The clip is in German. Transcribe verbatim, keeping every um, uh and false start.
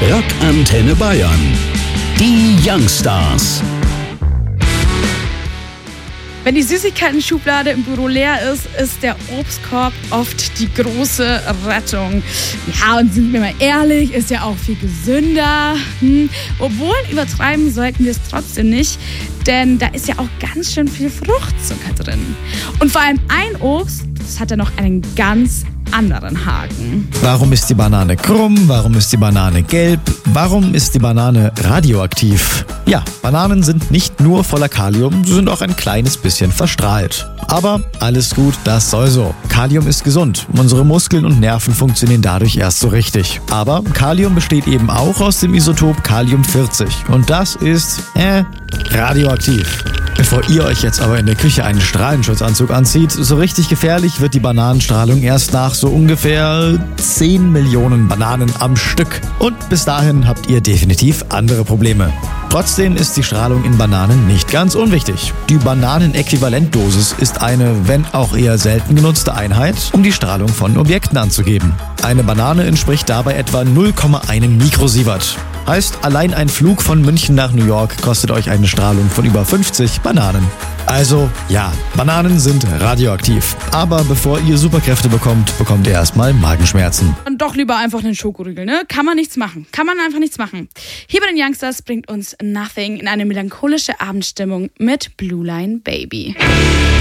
Rock Antenne Bayern. Die Youngstars. Wenn die Süßigkeiten-Schublade im Büro leer ist, ist der Obstkorb oft die große Rettung. Ja, und sind wir mal ehrlich, ist ja auch viel gesünder. Hm. Obwohl, übertreiben sollten wir es trotzdem nicht, denn da ist ja auch ganz schön viel Fruchtzucker drin. Und vor allem ein Obst, das hat ja noch einen ganz anderen Haken. Warum ist die Banane krumm? Warum ist die Banane gelb? Warum ist die Banane radioaktiv? Ja, Bananen sind nicht nur voller Kalium, sie sind auch ein kleines bisschen verstrahlt. Aber alles gut, das soll so. Kalium ist gesund. Unsere Muskeln und Nerven funktionieren dadurch erst so richtig. Aber Kalium besteht eben auch aus dem Isotop Kalium vierzig. Und das ist, äh, radioaktiv. Bevor ihr euch jetzt aber in der Küche einen Strahlenschutzanzug anzieht, so richtig gefährlich wird die Bananenstrahlung erst nach so ungefähr zehn Millionen Bananen am Stück. Und bis dahin habt ihr definitiv andere Probleme. Trotzdem ist die Strahlung in Bananen nicht ganz unwichtig. Die Bananenäquivalentdosis ist eine, wenn auch eher selten genutzte Einheit, um die Strahlung von Objekten anzugeben. Eine Banane entspricht dabei etwa null Komma eins Mikrosievert. Heißt, allein ein Flug von München nach New York kostet euch eine Strahlung von über fünfzig Bananen. Also, ja, Bananen sind radioaktiv. Aber bevor ihr Superkräfte bekommt, bekommt ihr erstmal Magenschmerzen. Und doch lieber einfach einen Schokoriegel, ne? Kann man nichts machen. Kann man einfach nichts machen. Hier bei den Youngstars bringt uns Nothing in eine melancholische Abendstimmung mit Blue Line Baby.